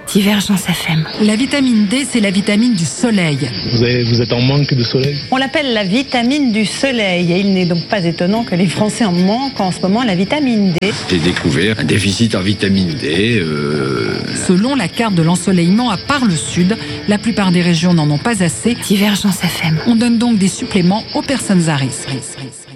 Divergence FM. La vitamine D, c'est la vitamine du soleil. Vous êtes en manque de soleil? On l'appelle la vitamine du soleil et il n'est donc pas étonnant que les Français en manquent en ce moment la vitamine D. J'ai découvert un déficit en vitamine D. Selon la carte de l'ensoleillement, à part le sud, la plupart des régions n'en ont pas assez. Divergence FM. On donne donc des suppléments aux personnes à risque.